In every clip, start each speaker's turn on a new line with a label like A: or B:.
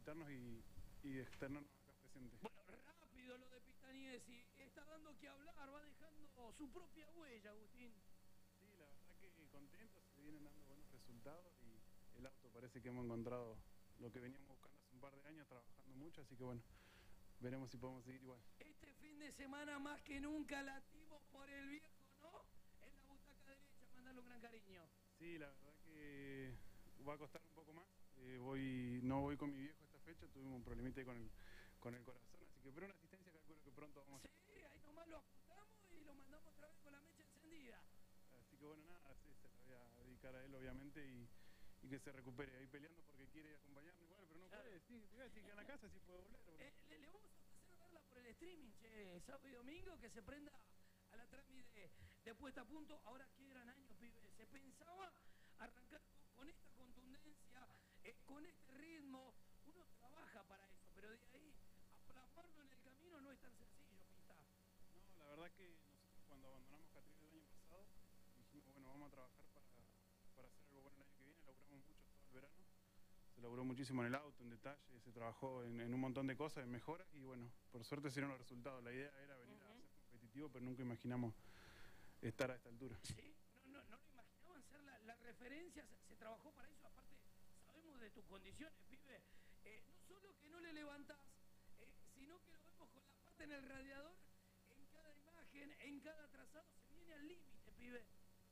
A: invitarnos y externarnos acá presentes.
B: Bueno, rápido lo de Pistagnesi, está dando que hablar, va dejando su propia huella, Agustín.
A: Sí, la verdad que contentos, se vienen dando buenos resultados y el auto parece que hemos encontrado lo que veníamos buscando hace un par de años, trabajando mucho, así que bueno, veremos si podemos seguir igual.
B: Este fin de semana más que nunca latimos por el viejo, ¿no? En la butaca derecha, mandarle un gran cariño.
A: Sí, la verdad que va a costar un poco más. No voy con mi viejo esta fecha, tuvimos un problemita ahí con el corazón, así que pero una asistencia calculo que pronto vamos
B: Sí, ahí nomás lo ajustamos y lo mandamos otra vez con la mecha encendida.
A: Así que bueno, nada, sí, se lo voy a dedicar a él obviamente y que se recupere. Ahí peleando porque quiere acompañarme igual, pero no puede, sí, que en la casa sí puede volver.
B: Le vamos a ofrecer verla por el streaming, che, sábado y domingo, que se prenda a la trámite de puesta a punto. Ahora qué gran año, pibe. Se pensaba arrancar con esta contundencia, con este ritmo. Uno trabaja para eso, pero de ahí a plasmarlo en el camino no es tan sencillo, Pita.
A: No, la verdad que nosotros cuando abandonamos Catril el año pasado, dijimos, bueno, vamos a trabajar para hacer algo bueno el año que viene. Laburamos mucho todo el verano. Se laburó muchísimo en el auto, en detalle, se trabajó en un montón de cosas, en mejoras y bueno, por suerte se dieron los resultados. La idea era venir a ser competitivo, pero nunca imaginamos estar a esta altura.
B: Sí, no lo imaginaban ser la referencia, se trabajó para eso, aparte sabemos de tus condiciones, pibe. No solo que no le levantás, sino que lo vemos con la pata en el radiador, en cada imagen, en cada trazado, se viene al límite, pibe.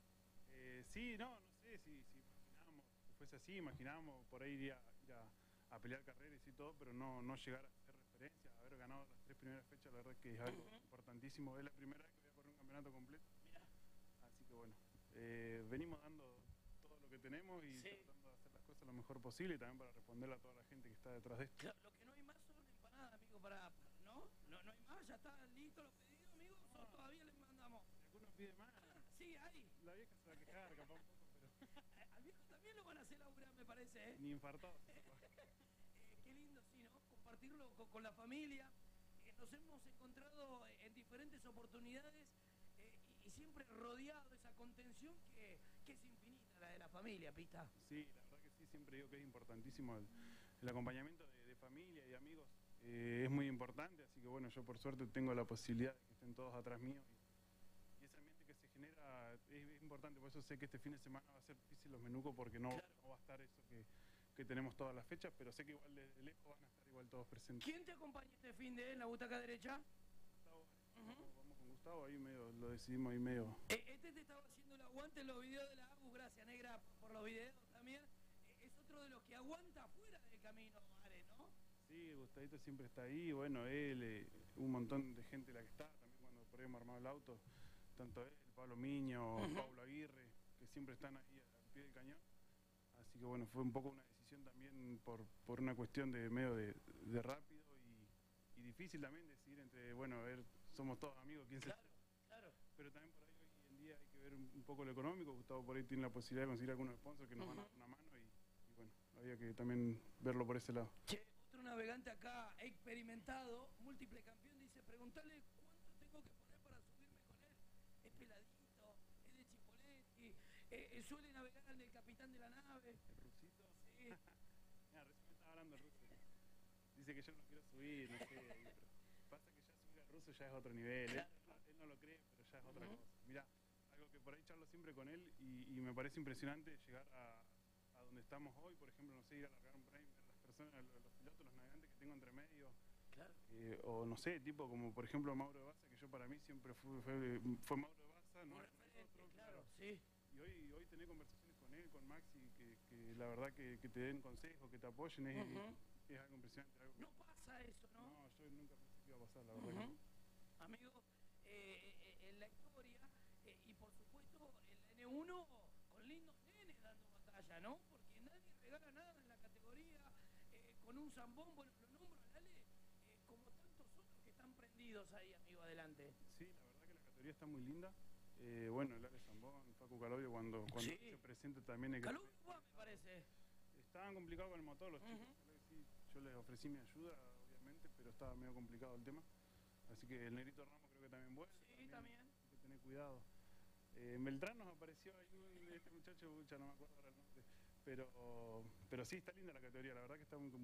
A: Sí, no sé si imaginábamos que fuese así, imaginábamos por ahí ir a pelear carreras y todo, pero no llegar a ser referencia, haber ganado las 3 primeras fechas, la verdad que es algo importantísimo. Es la primera vez que voy a correr un campeonato completo.
B: Mirá.
A: Así que bueno, venimos dando todo lo que tenemos y tratando de hacer las cosas lo mejor posible y también para responderle a toda la gente que está detrás de esto.
B: Claro, lo que no hay más son empanadas, amigo, ¿no? No hay más, ya están listos los pedidos, amigo, o todavía les mandamos.
A: Algunos piden más.
B: Sí, hay.
A: La vieja se va a quejar, capaz un poco, pero...
B: Al viejo también lo van a hacer laburar, me parece, ¿eh?
A: Ni infartado.
B: Qué lindo, sí, ¿no? Compartirlo con la familia. Nos hemos encontrado en diferentes oportunidades y siempre rodeado de esa contención que es infinita, la de la familia, Pita.
A: Sí, la verdad que sí, siempre digo que es importantísimo el acompañamiento de familia y amigos. Es muy importante, así que bueno, yo por suerte tengo la posibilidad de que estén todos atrás mío y ese ambiente que se genera es importante. Por eso sé que este fin de semana va a ser difícil los menucos porque no va a estar eso que tenemos todas las fechas, pero sé que igual de lejos van a estar igual todos presentes.
B: ¿Quién te acompaña este fin de en la butaca derecha?
A: Gustavo, vamos con Gustavo, ahí medio lo decidimos ahí medio.
B: Este te estaba haciendo el aguante en los videos de la Agus, gracias negra por los videos también. Es otro de los que aguanta afuera del camino, Mare, ¿no?
A: Sí, Gustavito siempre está ahí, bueno, él, un montón de gente la que está, también cuando por ahí hemos armado el auto, tanto él, Pablo Miño, Pablo Aguirre, que siempre están ahí al pie del cañón. Así que bueno, fue un poco una decisión también por una cuestión de medio de rápido y difícil también decidir entre, bueno, a ver, somos todos amigos, quién se...
B: Claro.
A: Pero también por ahí hoy en día hay que ver un poco lo económico. Gustavo por ahí tiene la posibilidad de conseguir algunos sponsors que nos van a dar una mano y bueno, había que también verlo por ese lado.
B: Che, otro navegante acá experimentado, múltiple campeón, dice, preguntale cuánto tengo que poner para subirme con él. Es peladito, es de Chipoletti, suele navegar al del capitán de la nave.
A: ¿El rusito?
B: Sí.
A: Mira, recién me estaba hablando el ruso. Dice que yo no quiero subir, no sé. Pero pasa que ya subir al ruso ya es otro nivel. Claro. Él no lo cree, pero ya es otra cosa. Mirá, algo que por ahí charlo siempre con él y me parece impresionante llegar a donde estamos hoy, por ejemplo, no sé, ir a largar un Prime, ver las personas, los pilotos, los navegantes que tengo entre medio.
B: Claro.
A: O no sé, tipo como por ejemplo Mauro de Baza, que yo para mí siempre fue Mauro de Baza, no es nosotros,
B: claro, sí.
A: Y hoy tener conversaciones con él, con Maxi, que la verdad que te den consejos, que te apoyen, es algo impresionante.
B: No pasa eso, ¿no?
A: No, yo nunca pensé que iba a pasar, la verdad.
B: Amigo, en la historia, y por supuesto en la N1, con lindos nenes dando batalla, ¿no? Porque nadie regala nada en la categoría, con un zambón, bueno, lo nombro al Ale, como tantos otros que están prendidos ahí, amigo, adelante.
A: Sí, la verdad que la categoría está muy linda. Bueno, el Ale Zambón, Facu Calobio, cuando se presente también...
B: Calobio me parece.
A: Estaban complicados con el motor los chicos, sí, yo les ofrecí mi ayuda, obviamente, pero estaba medio complicado el tema. Así que el Negrito Ramos creo que también vuelve.
B: Sí, también.
A: Hay que tener cuidado. En Beltrán nos apareció ahí este muchacho, no me acuerdo ahora el nombre, pero sí, está linda la categoría, la verdad que está muy